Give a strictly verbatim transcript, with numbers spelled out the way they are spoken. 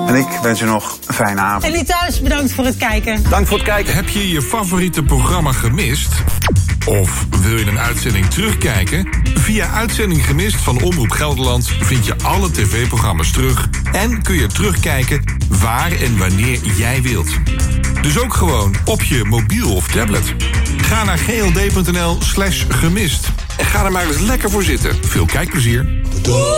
En ik wens u nog een fijne avond. En u thuis, bedankt voor het kijken. Dank voor het kijken. Heb je je favoriete programma gemist? Of wil je een uitzending terugkijken? Via Uitzending Gemist van Omroep Gelderland vind je alle tv-programma's terug en kun je terugkijken waar en wanneer jij wilt. Dus ook gewoon op je mobiel of tablet. Ga naar gld.nl slash gemist en ga er maar eens lekker voor zitten. Veel kijkplezier.